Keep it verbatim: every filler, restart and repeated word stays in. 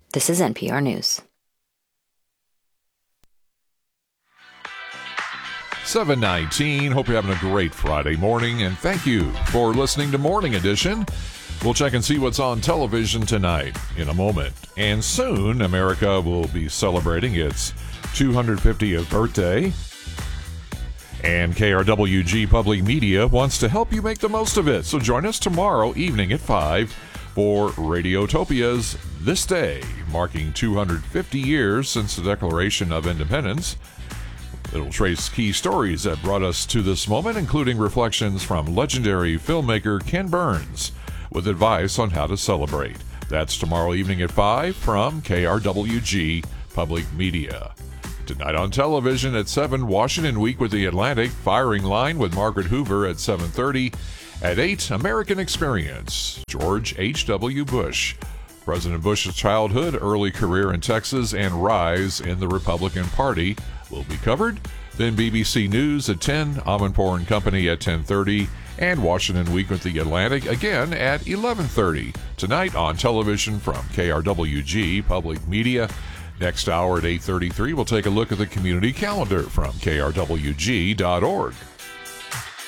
This is N P R News. seven nineteen. Hope you're having a great Friday morning, and thank you for listening to Morning Edition. We'll check and see what's on television tonight in a moment. And soon, America will be celebrating its two hundred fiftieth birthday. And K R W G Public Media wants to help you make the most of it. So join us tomorrow evening at five for Radiotopia's This Day, marking two hundred fifty years since the Declaration of Independence. It'll trace key stories that brought us to this moment, including reflections from legendary filmmaker Ken Burns, with advice on how to celebrate. That's tomorrow evening at five from K R W G Public Media. Tonight on television at seven, Washington Week with the Atlantic, Firing Line with Margaret Hoover at seven thirty. At eight, American Experience, George H W. Bush. President Bush's childhood, early career in Texas, and rise in the Republican Party will be covered. Then B B C News at ten, Amanpour and Company at ten thirty, and Washington Week with the Atlantic again at eleven thirty. Tonight on television from K R W G Public Media. Next hour at eight thirty-three, we'll take a look at the community calendar from K R W G dot org.